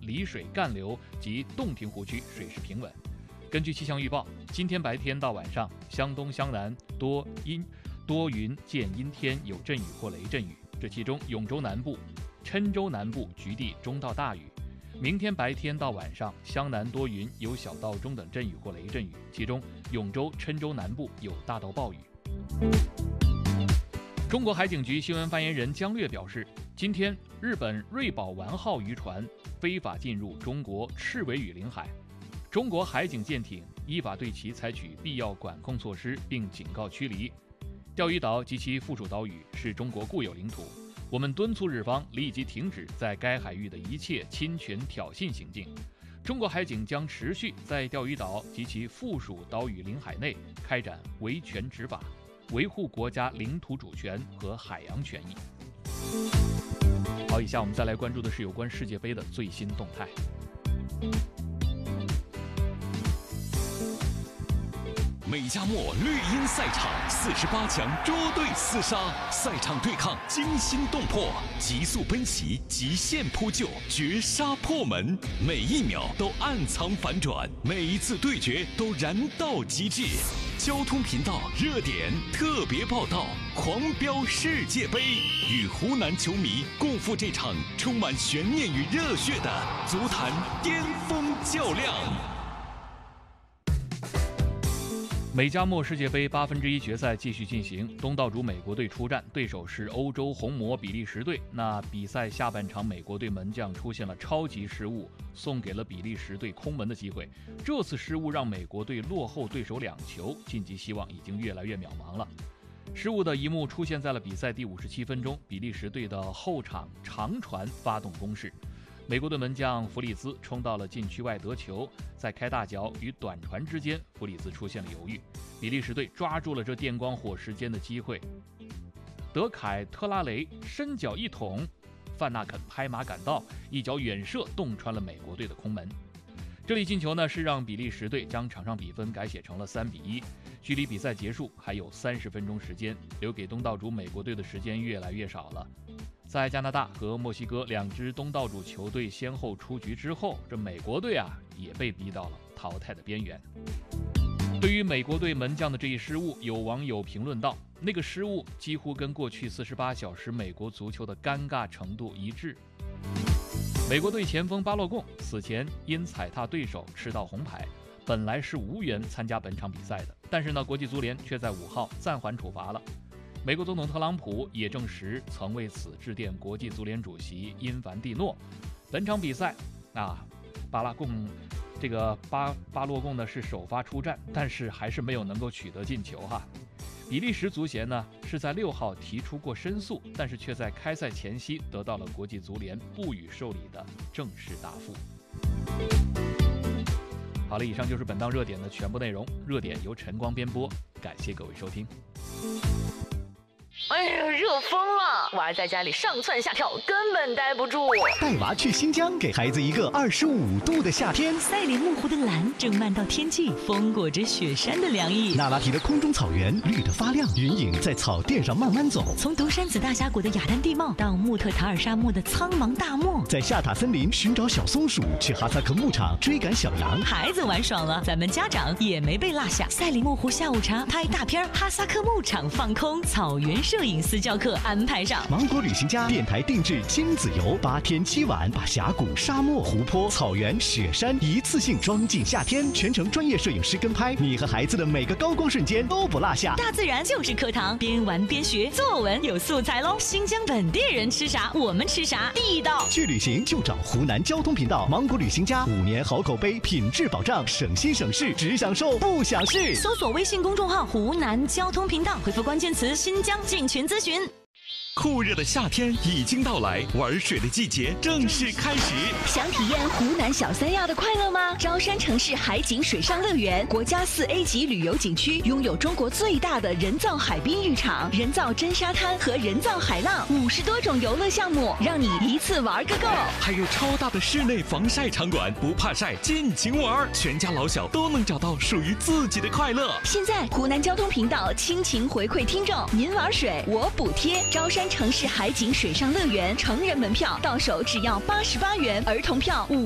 丽水干流及洞庭湖区水势平稳。根据气象预报，今天白天到晚上，湘东、湘南多云见阴天，有阵雨或雷阵雨。这其中永州南部、郴州南部局地中到大雨。明天白天到晚上，湘南多云，有小到中等阵雨或雷阵雨，其中永州、郴州南部有大到暴雨。中国海警局新闻发言人姜略表示，今天日本瑞宝丸号渔船非法进入中国赤尾屿领海，中国海警舰艇依法对其采取必要管控措施，并警告驱离。钓鱼岛及其附属岛屿是中国固有领土，我们敦促日方立即停止在该海域的一切侵权挑衅行径。中国海警将持续在钓鱼岛及其附属岛屿领海内开展维权执法，维护国家领土主权和海洋权益。好，以下我们再来关注的是有关世界杯的最新动态。 美加墨绿茵赛场48强捉对厮杀，赛场对抗惊心动魄，极速奔袭，极限扑救，绝杀破门，每一秒都暗藏反转，每一次对决都燃到极致。交通频道热点特别报道，狂飙世界杯，与湖南球迷共赴这场充满悬念与热血的足坛巅峰较量。 美加墨世界杯1/8决赛继续进行，东道主美国队出战，对手是欧洲红魔比利时队。那比赛下半场，美国队门将出现了超级失误，送给了比利时队空门的机会。这次失误让美国队落后对手2球，晋级希望已经越来越渺茫了。失误的一幕出现在了比赛第57分钟，比利时队的后场长传发动攻势。美国队门将弗里兹冲到了禁区外得球，在开大脚与短传之间，弗里兹出现了犹豫。比利时队抓住了这电光火石间的机会，德凯特拉雷伸脚一捅，范纳肯拍马赶到，一脚远射洞穿了美国队的空门。这粒进球呢，是让比利时队将场上比分改写成了3-1。距离比赛结束还有30分钟时间，留给东道主美国队的时间越来越少了。在加拿大和墨西哥2支东道主球队先后出局之后，这美国队也被逼到了淘汰的边缘。对于美国队门将的这一失误，有网友评论道，那个失误几乎跟过去48小时美国足球的尴尬程度一致。美国队前锋巴洛贡此前因踩踏对手吃到红牌，本来是无缘参加本场比赛的，但是呢，国际足联却在5号暂缓处罚了。美国总统特朗普也证实曾为此致电国际足联主席因凡蒂诺。本场比赛巴洛贡呢是首发出战，但是还是没有能够取得进球哈。比利时足协呢是在6号提出过申诉，但是却在开赛前夕得到了国际足联不予受理的正式答复。好了，以上就是本档热点的全部内容。热点由晨光编播，感谢各位收听。 哎呀，热疯了！娃儿在家里上蹿下跳，根本待不住。 带娃去新疆，给孩子一个25度的夏天。 赛里木湖的蓝正漫到天际，风裹着雪山的凉意。 那拉提的空中草原绿得发亮，云影在草甸上慢慢走。 从独山子大峡谷的雅丹地貌到穆特塔尔沙漠的苍茫大漠， 在夏塔森林寻找小松鼠，去哈萨克牧场追赶小羊。 孩子玩爽了，咱们家长也没被落下。赛里木湖下午茶拍大片，哈萨克牧场放空，草原摄影私教课安排上。 芒果旅行家电台定制亲子游，8天7晚，把峡谷、沙漠、湖泊、草原、雪山一次性装进夏天，全程专业摄影师跟拍，你和孩子的每个高光瞬间都不落下。 大自然就是课堂，边玩边学，作文有素材喽。新疆本地人吃啥，我们吃啥，地道。 去旅行就找湖南交通频道，芒果旅行家5年好口碑，品质保障，省心省事，只享受不享事。 搜索微信公众号湖南交通频道，回复关键词新疆进群咨询。 酷热的夏天已经到来，玩水的季节正式开始。 想体验湖南小三亚的快乐吗？舟山城市海景水上乐园，国家4A 级旅游景区，拥有中国最大的人造海滨浴场、人造真沙滩和人造海浪，50多种游乐项目，让你一次玩个够。 还有超大的室内防晒场馆，不怕晒，尽情玩，全家老小都能找到属于自己的快乐。 现在湖南交通频道倾情回馈听众，您玩水我补贴。舟山城市海景水上乐园成人门票到手只要88元，儿童票